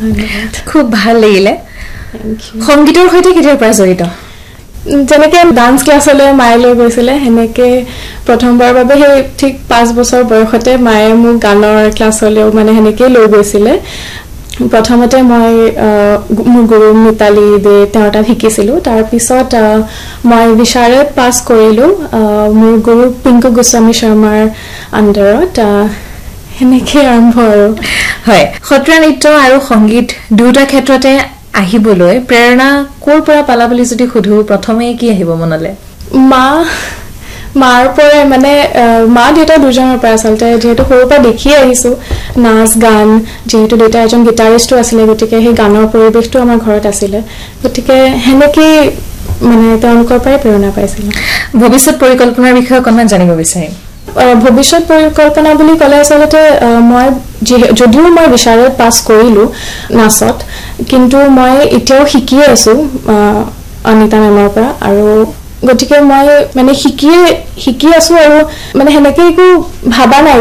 খুব ভাল লাগিলে সংগীতৰ সৈতে কেতিয়াৰ পৰা জড়িত যেনেকে ডান্স ক্লাছলৈ মায়ে লৈ গৈছিলে হেনেকে প্ৰথমবাৰৰ বাবে সেই ঠিক 5 বছৰ বয়সতে মায়ে মোক গানৰ ক্লাছলৈ মানে হেনেকে লৈ গৈছিলে প্ৰথমতে মই মোৰ গুৰু মিতালী দে তেওঁৰ তাত শিকিছিলো তাৰ পিছত মই বিশাৰত পাছ কৰিলো মোৰ গুৰু পিংকু গোস্বামী শৰ্মাৰ আন্ডাৰত হেনেকে আৰম্ভ আৰু হয় সত্ৰীয়া নৃত্য আৰু সংগীত দুটা ক্ষেত্ৰতে আহিবলৈ প্ৰেৰণা কোৰ পৰা পালা বুলি যদি খুধু প্ৰথমে কি আহিব মনলে মাৰ পৰা মানে মা দেউতা দুজনৰ পৰা আচলতে যেহেতু সৰুৰ পৰা দেখি আহিছো নাচ গান যেহেতু দেউতা এজন গিটাৰিষ্টও আছিলে গতিকে সেই গানৰ পৰিৱেশটো আমাৰ ঘৰত আছিলে গতিকে হেনেকে মানে তেওঁলোকৰ পৰাই প্ৰেৰণা পাইছিলো ভৱিষ্যত পৰিকল্পনাৰ বিষয়ে অকণমান জানিব বিচাৰিম ভৱিষ্যত পৰিকল্পনা বুলি ক'লে আচলতে মই যদিও মই বিশাৰত পাছ কৰিলো নাচত কিন্তু মই এতিয়াও শিকি আছো অনিতা মেমৰ পৰা আৰু গতিকে মই মানে শিকি আছো আৰু মানে হেনেকে একো ভাবা নাই